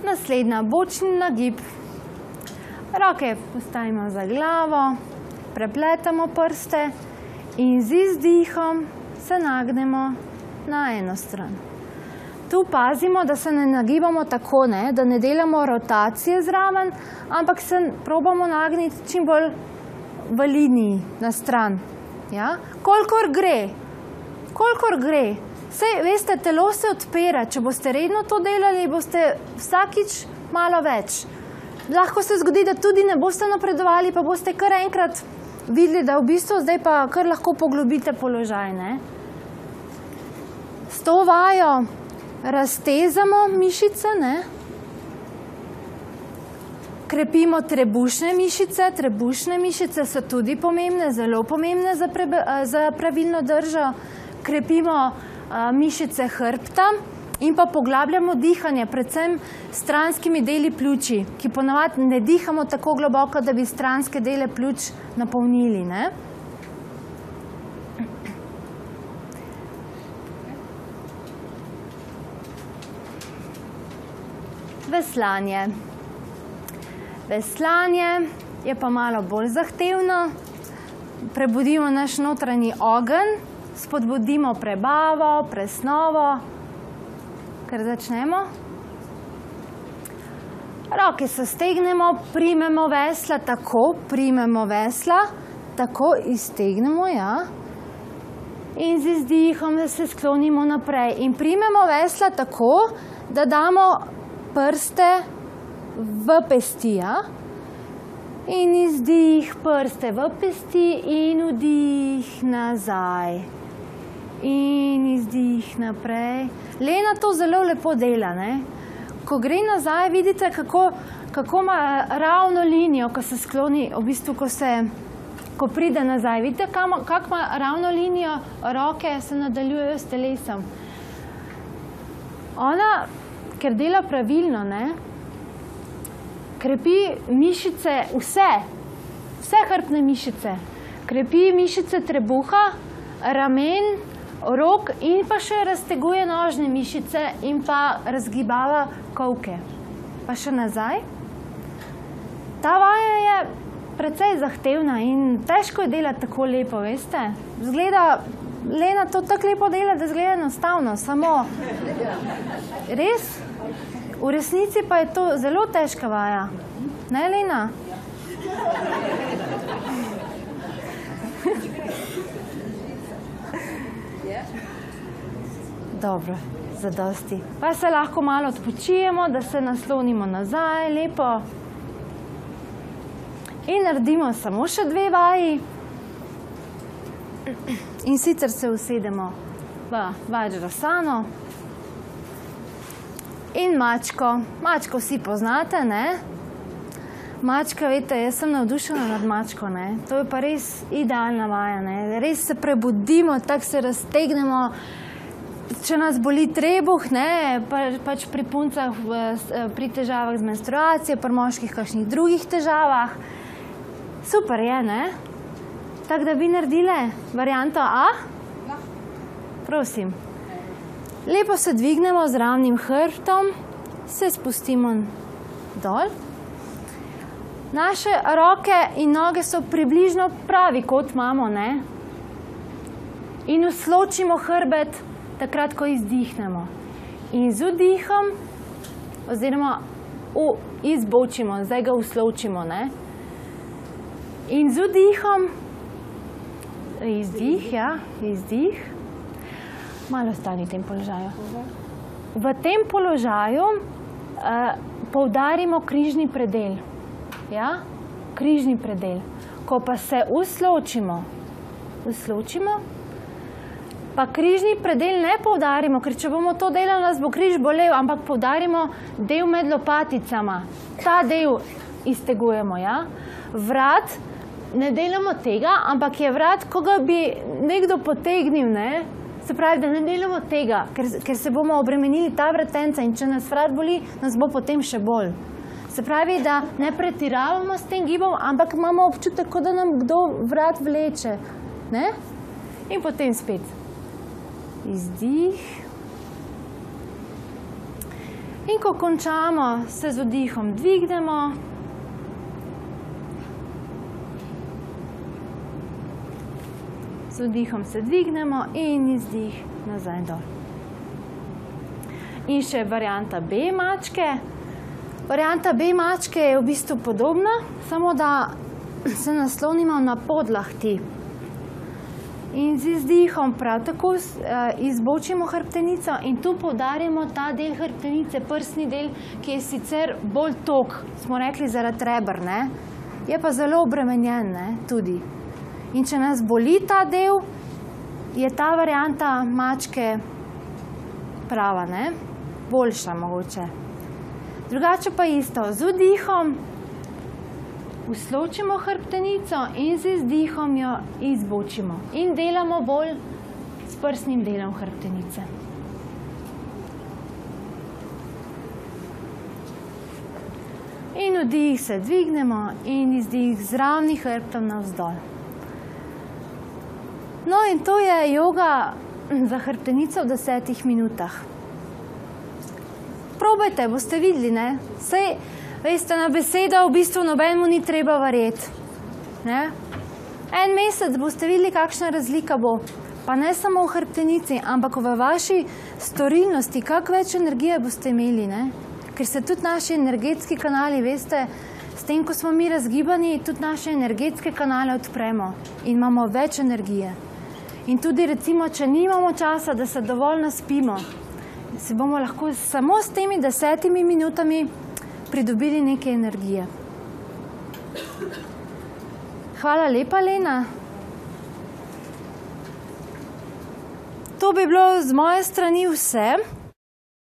Naslednja, bočni nagib. Roke postavimo za glavo, prepletamo prste in z izdihom se nagnemo na eno stran. Tu pazimo, da se ne nagibamo tako, da ne delamo rotacije zraven, ampak se probamo nagniti čim bolj v liniji na stran. Ja? Kolikor gre. Sej, veste, telo se odpira. Če boste redno to delali, boste vsakič malo več. Lahko se zgodi, da tudi ne boste napredovali, pa boste kar enkrat videli, da v bistvu zdaj pa kar lahko poglobite položaj. Ne? S to vajo raztezamo mišice, ne? Krepimo trebušne mišice. Trebušne mišice so tudi pomembne, zelo pomembne za pravilno držo. Krepimo mišice hrbta in pa poglabljamo dihanje, predvsem stranskimi deli pljuči, ki ponavadi ne dihamo tako globoko, da bi stranske dele pljuč napolnili. Ne? Veslanje. Veslanje je pa malo bolj zahtevno. Prebudimo naš notranji ogenj, spodbudimo prebavo, presnovo. Kar začnemo. Roke se stegnemo, primemo vesla tako, iztegnemo, ja. In z izdihom se sklonimo naprej. In primemo vesla tako, da damo prste v pesti, ja. In izdih, prste v pesti in vdih nazaj. In izdih naprej. Lena to zelo lepo dela, ne? Ko gre nazaj, vidite, kako ima ravno linijo, ko se skloni, v bistvu, ko pride nazaj. Vidite, kako ima ravno linijo, roke se nadaljujejo s telesom. Ona, ker dela pravilno, ne? Krepi mišice, vse hrbtne mišice. Krepi mišice trebuha, ramen, rok in pa še razteguje nožne mišice in pa razgibava kolke. Pa še nazaj. Ta vaja je precej zahtevna in težko je delati tako lepo, veste. Zgleda, Lena to tako lepo dela, da zgleda enostavno, samo res, v resnici pa je to zelo težka vaja. Ne, Lena? Dobro, zadosti. Pa se lahko malo odpočijemo, da se naslonimo nazaj, lepo. In naredimo samo še 2 vaji. In sicer se usedemo v Vajrasano. In mačko. Mačko vsi poznate, ne? Mačka, veste, jaz sem navdušena nad mačko, ne? To je pa res idealna vaja, ne? Res se prebudimo, tako se raztegnemo. Če nas boli trebuh, ne, pač pri puncah, pri težavah z menstruacijo, pri moških kakšnih drugih težavah. Super je, ne? Tako da bi naredile varianto A? Prosim. Lepo se dvignemo z ravnim hrbtom, se spustimo dol. Naše roke in noge so približno pravi kot imamo, ne? In usločimo hrbet takrat, ko izdihnemo. In z vdihom, oziroma izbočimo, zdaj ga usločimo, ne? In z vdihom, izdih, ja, izdih. Malo stani v tem položaju. V tem položaju poudarimo križni predel. Ja, križni predel. Ko pa se usločimo, pa križni predel ne poudarimo, ker če bomo to delali, nas bo križ bolel, ampak poudarimo del med lopaticama. Ta del iztegujemo, ja. Vrat, ne delamo tega, ampak je vrat, ko ga bi nekdo potegnil, ne. Se pravi, da ne delamo tega, ker se bomo obremenili ta vratenca in če nas vrat boli, nas bo potem še bolj. Se pravi, da ne pretiravamo s tem gibom, ampak imamo občutek, kot da nam kdo vrat vleče, ne. In potem spet. Izdih. In ko končamo, se z vdihom dvignemo. Z vdihom se dvignemo in izdih nazaj dol. In še varianta B mačke. Varianta B mačke je v bistvu podobna, samo da se naslonimo na podlahti. In z izdihom prav tako izbočimo hrbtenico in tu poudarjamo ta del hrbtenice, prsni del, ki je sicer bolj tog, smo rekli zaradi reber, ne? Je pa zelo obremenjen, ne? Tudi. In če nas boli ta del, je ta varianta mačke prava, ne? Boljša mogoče. Drugače pa isto, z vdihom usločimo hrbtenico in z izdihom jo izbočimo. In delamo bolj s prsnim delom hrbtenice. In vdih se dvignemo in izdih z ravnih hrbtom navzdol. No in to je joga za hrbtenico v 10 minutah. Probajte, boste videli, ne? Sej, veste, na besedo v bistvu nobenemu ni treba verjeti. Ne? En mesec boste videli, kakšna razlika bo. Pa ne samo v hrbtenici, ampak v vaši storilnosti, kako več energije boste imeli, ne? Ker se tudi naši energetski kanali, veste, s tem, ko smo mi razgibani, tudi naše energetske kanale odpremo in imamo več energije. In tudi recimo, če nimamo časa, da se dovolj naspimo, si bomo lahko samo s temi 10 minutami pridobili neke energije. Hvala lepa, Lena. To bi bilo z moje strani vse.